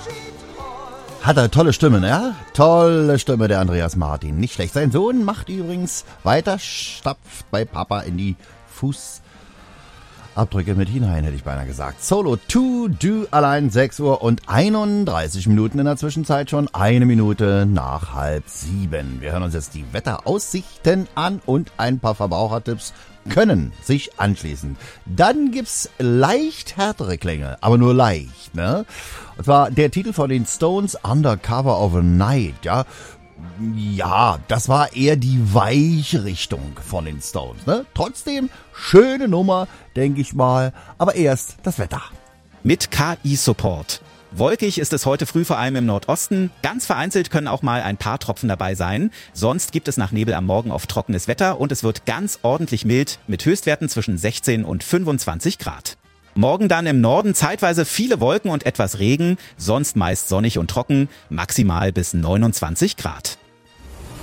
Hat er tolle Stimme, ne? Tolle Stimme, der Andreas Martin. Nicht schlecht. Sein Sohn macht übrigens weiter, stapft bei Papa in die Fußabdrücke mit hinein, hätte ich beinahe gesagt. Solo 2, du allein 6 Uhr und 31 Minuten in der Zwischenzeit schon. 1 Minute nach 6:30. Wir hören uns jetzt die Wetteraussichten an und ein paar Verbrauchertipps können sich anschließen. Dann gibt's leicht härtere Klänge, aber nur leicht, ne? Und zwar der Titel von den Stones, Undercover of a Night, ja. Ja, das war eher die weiche Richtung von den Stones, ne? Trotzdem, schöne Nummer, denke ich mal, aber erst das Wetter. Mit KI-Support. Wolkig ist es heute früh vor allem im Nordosten. Ganz vereinzelt können auch mal ein paar Tropfen dabei sein. Sonst gibt es nach Nebel am Morgen oft trockenes Wetter und es wird ganz ordentlich mild mit Höchstwerten zwischen 16 und 25 Grad. Morgen dann im Norden zeitweise viele Wolken und etwas Regen, sonst meist sonnig und trocken, maximal bis 29 Grad.